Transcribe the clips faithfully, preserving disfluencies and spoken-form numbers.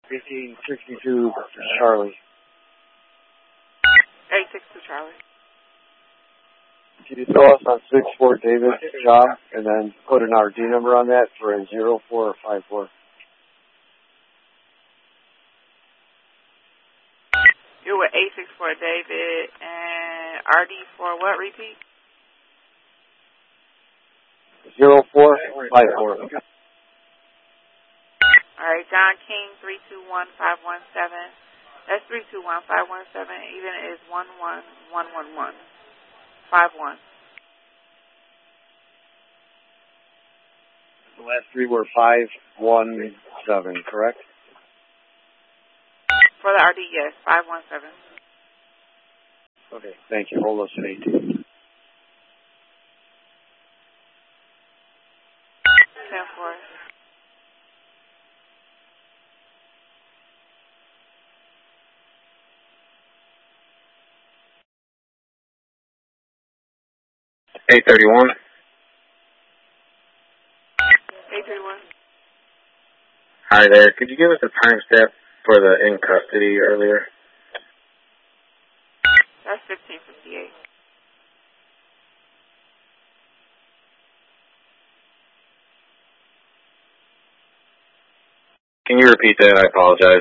eighteen sixty-two Charlie. eight six two Charlie. Can you throw us on six four David job and then put an R D number on that for a zero four five four? You're with eight six four David and R D for what? Repeat? zero four five four. All right, John King, three two one five one seven. That's three two one five one seven. Even is one one one one one five one. The last three were five one seven, correct? For the R D, yes, five one seven. Okay, thank you. Hold us at eighteen. ten four. eight thirty-one. eight thirty-one. Hi there. Could you give us a time step for the in custody earlier? That's fifteen fifty-eight. Can you repeat that? I apologize.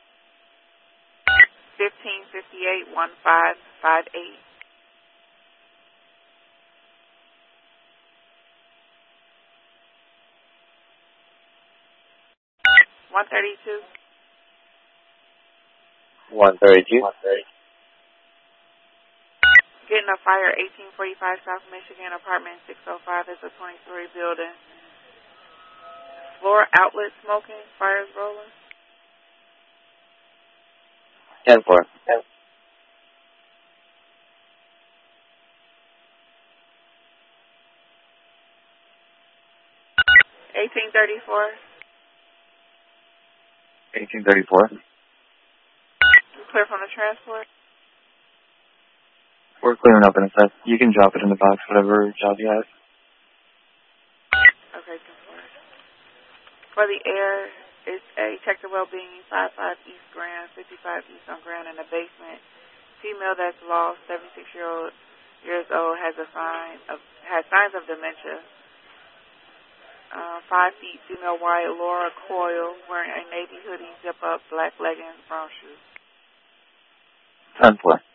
fifteen fifty-eight one five five eight. one thirty-two. one thirty-two. Getting a fire, eighteen forty-five South Michigan, apartment six oh five. It's a twenty-story building. Floor outlet smoking, fires rolling. ten four. eighteen thirty-four. eighteen thirty-four. Clear from the transport. We're clearing up in a sec. You can drop it in the box, whatever job you have. Okay, ten four. For the air, it's a check the well-being, five five East Grand, fifty-five East on Grand in the basement. Female that's lost, seventy-six year old years old, has a sign of has signs of dementia. Uh, five feet, female white, Laura Coyle, wearing a navy hoodie, zip up, black leggings, brown shoes. ten four.